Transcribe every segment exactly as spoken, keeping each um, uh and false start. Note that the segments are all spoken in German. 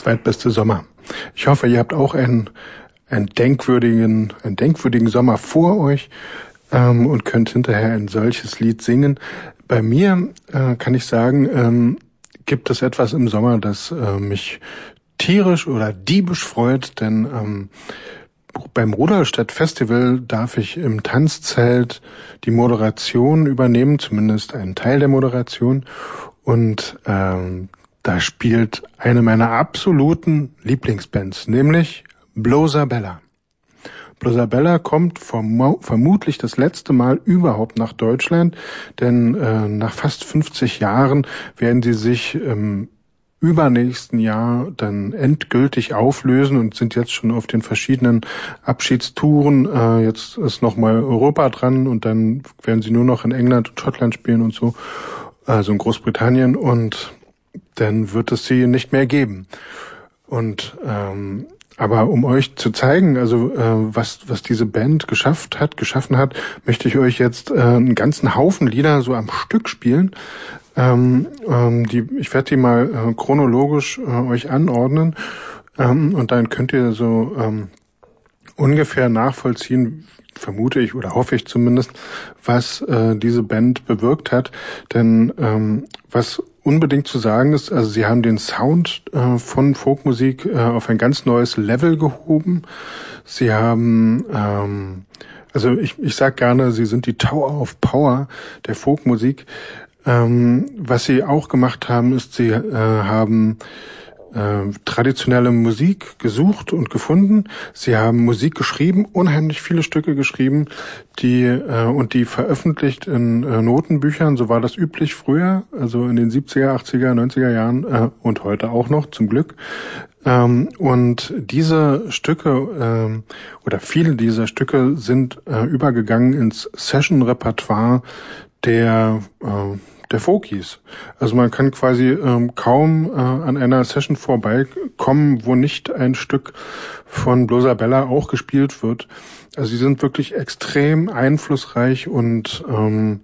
zweitbeste Sommer. Ich hoffe, ihr habt auch einen, einen denkwürdigen, einen denkwürdigen Sommer vor euch ähm, und könnt hinterher ein solches Lied singen. Bei mir äh, kann ich sagen, ähm, gibt es etwas im Sommer, das äh, mich tierisch oder diebisch freut, denn ähm, beim Rudolstadt Festival darf ich im Tanzzelt die Moderation übernehmen, zumindest einen Teil der Moderation. Und ähm, da spielt eine meiner absoluten Lieblingsbands, nämlich Blowsabella. Blowsabella kommt verm- vermutlich das letzte Mal überhaupt nach Deutschland, denn äh, nach fast fünfzig Jahren werden sie sich ähm, übernächsten Jahr dann endgültig auflösen und sind jetzt schon auf den verschiedenen Abschiedstouren. Äh, jetzt ist nochmal Europa dran und dann werden sie nur noch in England und Schottland spielen und so, also in Großbritannien, und dann wird es sie nicht mehr geben. Und ähm, aber um euch zu zeigen, also äh, was was diese Band geschafft hat, geschaffen hat, möchte ich euch jetzt äh, einen ganzen Haufen Lieder so am Stück spielen. Ähm, ähm, die, ich werde die mal äh, chronologisch äh, euch anordnen ähm, und dann könnt ihr so ähm, ungefähr nachvollziehen, vermute ich oder hoffe ich zumindest, was äh, diese Band bewirkt hat. Denn ähm, was unbedingt zu sagen ist, also sie haben den Sound äh, von Folkmusik äh, auf ein ganz neues Level gehoben. Sie haben ähm, also ich, ich sag gerne, sie sind die Tower of Power der Folkmusik. Ähm, was sie auch gemacht haben, ist, sie äh, haben äh, traditionelle Musik gesucht und gefunden. Sie haben Musik geschrieben, unheimlich viele Stücke geschrieben, die äh, und die veröffentlicht in äh, Notenbüchern. So war das üblich früher, also in den siebziger, achtziger, neunziger Jahren äh, und heute auch noch, zum Glück. Ähm, und diese Stücke ähm, oder viele dieser Stücke sind äh, übergegangen ins Session-Repertoire der äh, der Folkies. Also man kann quasi ähm, kaum äh, an einer Session vorbeikommen, wo nicht ein Stück von Blowsabella auch gespielt wird. Also sie sind wirklich extrem einflussreich und ähm,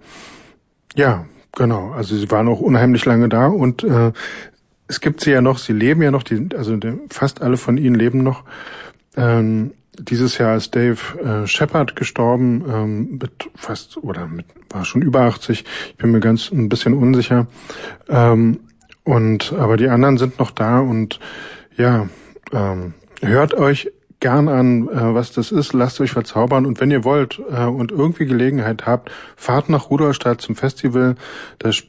ja, genau. Also sie waren auch unheimlich lange da und äh, es gibt sie ja noch, sie leben ja noch, die, also die, fast alle von ihnen leben noch. Ähm, Dieses Jahr ist Dave äh, Shepard gestorben, ähm, mit fast, oder mit, war schon über achtzig. Ich bin mir ganz ein bisschen unsicher. Ähm, und, aber die anderen sind noch da und, ja, ähm, hört euch gern an, äh, was das ist, lasst euch verzaubern und wenn ihr wollt äh, und irgendwie Gelegenheit habt, fahrt nach Rudolstadt zum Festival. Da